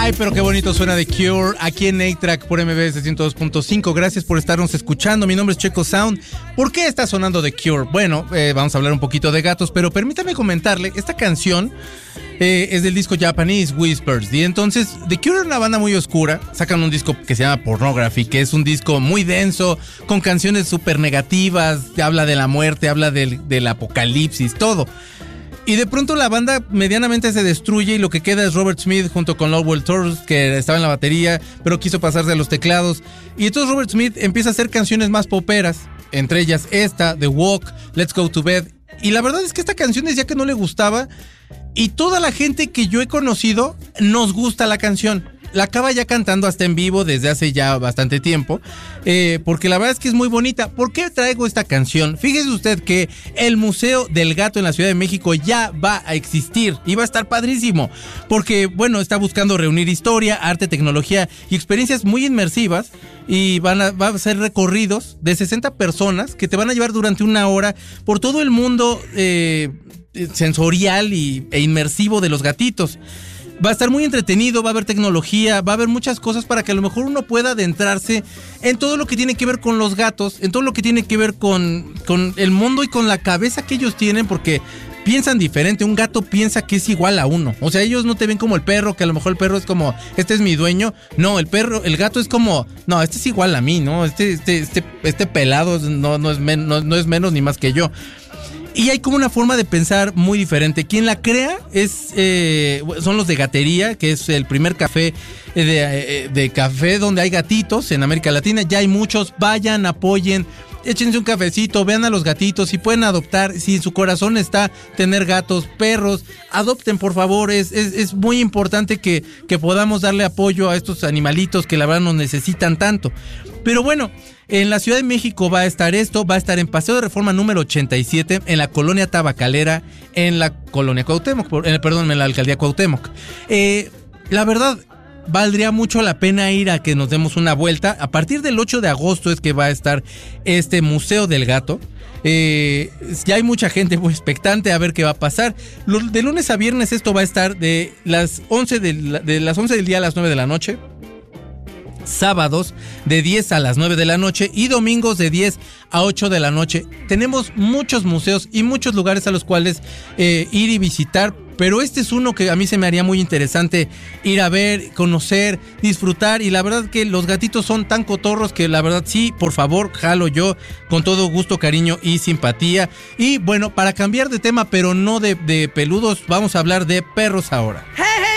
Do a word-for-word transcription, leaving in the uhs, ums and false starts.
Ay, pero qué bonito suena The Cure aquí en eight track por M B S ciento dos punto cinco. Gracias por estarnos escuchando. Mi nombre es Checo Sound. ¿Por qué está sonando The Cure? Bueno, eh, vamos a hablar un poquito de gatos, pero permítame comentarle, esta canción eh, es del disco Japanese Whispers. Y entonces, The Cure es una banda muy oscura. Sacan un disco que se llama Pornography, que es un disco muy denso, con canciones súper negativas, habla de la muerte, habla del, del apocalipsis, todo. Y de pronto la banda medianamente se destruye y lo que queda es Robert Smith junto con Lowell Torres, que estaba en la batería, pero quiso pasarse a los teclados. Y entonces Robert Smith empieza a hacer canciones más poperas, entre ellas esta, The Walk, Let's Go to Bed. Y la verdad es que esta canción decía que no le gustaba, y toda la gente que yo he conocido nos gusta la canción. La acaba ya cantando hasta en vivo desde hace ya bastante tiempo, eh, porque la verdad es que es muy bonita. ¿Por qué traigo esta canción? Fíjese usted que el Museo del Gato en la Ciudad de México ya va a existir y va a estar padrísimo, porque bueno, está buscando reunir historia, arte, tecnología y experiencias muy inmersivas, y van a, va a ser recorridos de sesenta personas que te van a llevar durante una hora por todo el mundo eh, sensorial y, e inmersivo de los gatitos. Va a estar muy entretenido, va a haber tecnología, va a haber muchas cosas para que a lo mejor uno pueda adentrarse en todo lo que tiene que ver con los gatos, en todo lo que tiene que ver con, con el mundo y con la cabeza que ellos tienen, porque piensan diferente. Un gato piensa que es igual a uno. O sea, ellos no te ven como el perro, que a lo mejor el perro es como, este es mi dueño. No, el perro, el gato es como, no, este es igual a mí, ¿no? Este, este, este, este pelado no, no, es men, no, no es menos ni más que yo. Y hay como una forma de pensar muy diferente. Quien la crea es eh, son los de Gatería, que es el primer café de, de café donde hay gatitos en América Latina. Ya hay muchos, vayan, apoyen, échense un cafecito, vean a los gatitos, si pueden adoptar, si en su corazón está tener gatos, perros, adopten por favor. Es, es, es muy importante que, que podamos darle apoyo a estos animalitos que la verdad nos necesitan tanto. Pero bueno, en la Ciudad de México va a estar esto, va a estar en Paseo de Reforma número ochenta y siete, en la Colonia Tabacalera, en la Colonia Cuauhtémoc, en, perdón, en la Alcaldía Cuauhtémoc. Eh, la verdad, valdría mucho la pena ir a que nos demos una vuelta. A partir del ocho de agosto es que va a estar este Museo del Gato. Eh, ya hay mucha gente muy expectante a ver qué va a pasar. De lunes a viernes esto va a estar de las once, de, de las once del día a las nueve de la noche. Sábados de diez a las nueve de la noche y domingos de diez a ocho de la noche. Tenemos muchos museos y muchos lugares a los cuales eh, ir y visitar, pero este es uno que a mí se me haría muy interesante ir a ver, conocer, disfrutar, y la verdad que los gatitos son tan cotorros que la verdad sí, por favor, jalo yo con todo gusto, cariño y simpatía. Y bueno, para cambiar de tema, pero no de, de peludos, vamos a hablar de perros ahora. ¡Hey, hey!